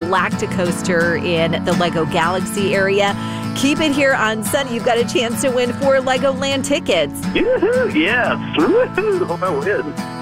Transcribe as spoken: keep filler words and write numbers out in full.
Galacticoaster in the Lego Galaxy area. Keep it here on Sunny. You've got a chance to win four Legoland tickets. Yoo-hoo, yes. Woo-hoo, I'll win.